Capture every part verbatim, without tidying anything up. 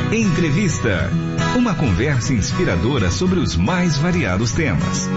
Entrevista. Uma conversa inspiradora sobre os mais variados temas.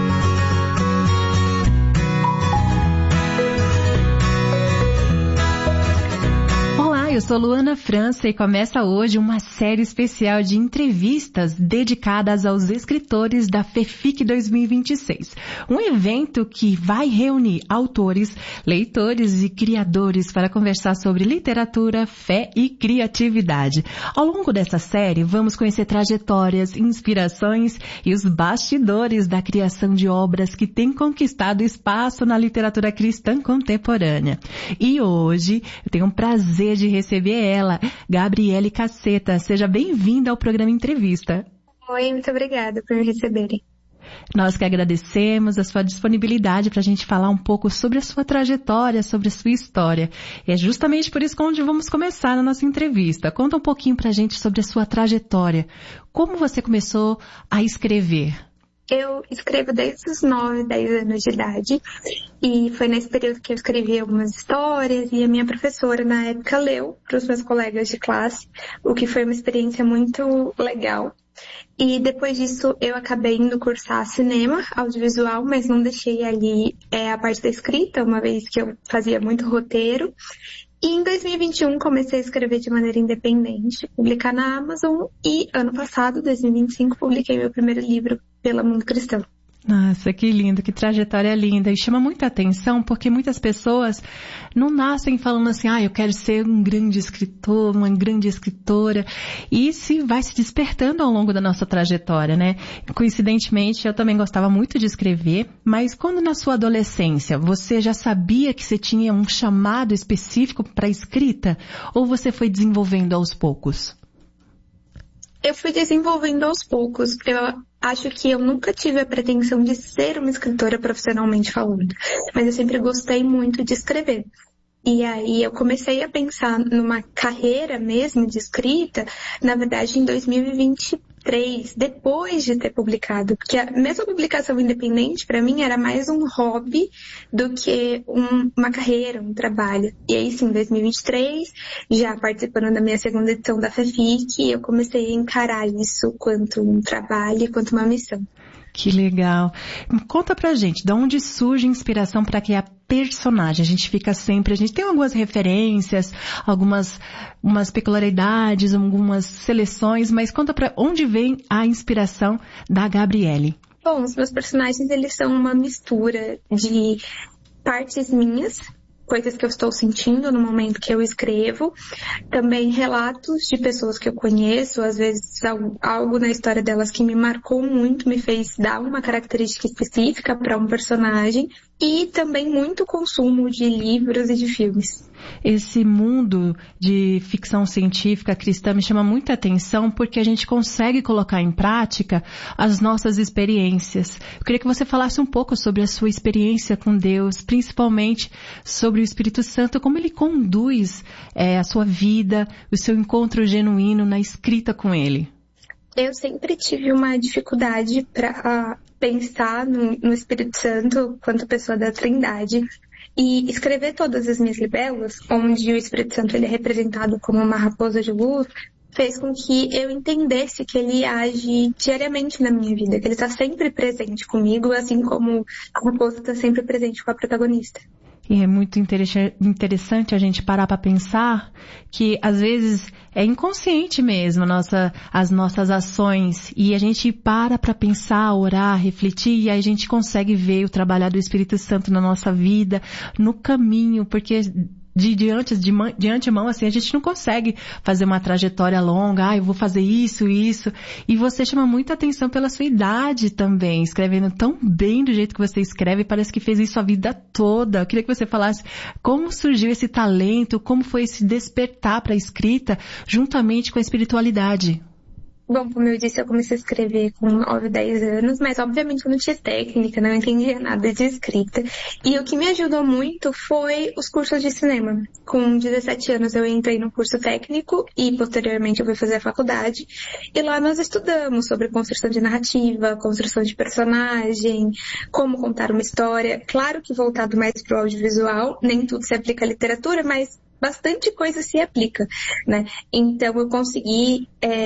Eu sou Luana França e começa hoje uma série especial de entrevistas dedicadas aos escritores da FEFIC dois mil e vinte e seis. Um evento que vai reunir autores, leitores e criadores para conversar sobre literatura, fé e criatividade. Ao longo dessa série, vamos conhecer trajetórias, inspirações e os bastidores da criação de obras que têm conquistado espaço na literatura cristã contemporânea. E hoje, eu tenho o prazer de receber receber ela, Gabriele Casseta. Seja bem-vinda ao programa Entrevista. Oi, muito obrigada por me receberem. Nós que agradecemos a sua disponibilidade para a gente falar um pouco sobre a sua trajetória, sobre a sua história. E é justamente por isso que onde vamos começar na nossa entrevista. Conta um pouquinho para a gente sobre a sua trajetória. Como você começou a escrever? Eu escrevo desde os nove, dez anos de idade e foi nesse período que eu escrevi algumas histórias e a minha professora na época leu para os meus colegas de classe, o que foi uma experiência muito legal. E depois disso eu acabei indo cursar cinema, audiovisual, mas não deixei ali é, a parte da escrita, uma vez que eu fazia muito roteiro. E em dois mil e vinte e um comecei a escrever de maneira independente, publicar na Amazon e ano passado, dois mil e vinte e cinco, publiquei meu primeiro livro pela Mundo Cristão. Nossa, que lindo, que trajetória linda. E chama muita atenção porque muitas pessoas não nascem falando assim, ah, eu quero ser um grande escritor, uma grande escritora. E se vai se despertando ao longo da nossa trajetória, né? Coincidentemente, eu também gostava muito de escrever, mas quando na sua adolescência você já sabia que você tinha um chamado específico para a escrita? Ou você foi desenvolvendo aos poucos? Eu fui desenvolvendo aos poucos. Eu acho que eu nunca tive a pretensão de ser uma escritora profissionalmente falando, mas eu sempre gostei muito de escrever. E aí eu comecei a pensar numa carreira mesmo de escrita, na verdade em dois mil e vinte e três, depois de ter publicado. Porque a mesma publicação independente para mim era mais um hobby do que um, uma carreira, um trabalho. E aí sim, em dois mil e vinte e três, já participando da minha segunda edição da FEFIC, eu comecei a encarar isso quanto um trabalho, quanto uma missão. Que legal. Conta pra gente, de onde surge a inspiração para criar personagem? A gente fica sempre, a gente tem algumas referências, algumas umas peculiaridades, algumas seleções, mas conta pra onde vem a inspiração da Gabriele. Bom, os meus personagens, eles são uma mistura de partes minhas, coisas que eu estou sentindo no momento que eu escrevo, também relatos de pessoas que eu conheço, às vezes algo na história delas que me marcou muito, me fez dar uma característica específica para um personagem, e também muito consumo de livros e de filmes. Esse mundo de ficção científica cristã me chama muita atenção porque a gente consegue colocar em prática as nossas experiências. Eu queria que você falasse um pouco sobre a sua experiência com Deus, principalmente sobre o Espírito Santo, como ele conduz é, a sua vida, o seu encontro genuíno na escrita com ele. Eu sempre tive uma dificuldade para pensar no, no Espírito Santo quanto pessoa da Trindade. E escrever todas as minhas libelas, onde o Espírito Santo ele é representado como uma raposa de luz, fez com que eu entendesse que ele age diariamente na minha vida, que ele está sempre presente comigo, assim como a raposa está sempre presente com a protagonista. E é muito interessante a gente parar para pensar que, às vezes, é inconsciente mesmo nossa, as nossas ações. E a gente para para pensar, orar, refletir, e aí a gente consegue ver o trabalhar do Espírito Santo na nossa vida, no caminho, porque de, de, antes, de, de antemão, assim, a gente não consegue fazer uma trajetória longa, ah, eu vou fazer isso, isso. E você chama muita atenção pela sua idade também, escrevendo tão bem do jeito que você escreve, parece que fez isso a vida toda. Eu queria que você falasse como surgiu esse talento, como foi esse despertar para a escrita, juntamente com a espiritualidade. Bom, como eu disse, eu comecei a escrever com nove, dez anos, mas obviamente eu não tinha técnica, não entendia nada de escrita. E o que me ajudou muito foi os cursos de cinema. Com dezessete anos eu entrei no curso técnico e posteriormente eu fui fazer a faculdade. E lá nós estudamos sobre construção de narrativa, construção de personagem, como contar uma história. Claro que voltado mais para o audiovisual, nem tudo se aplica à literatura, mas bastante coisa se aplica, né? Então eu consegui... É,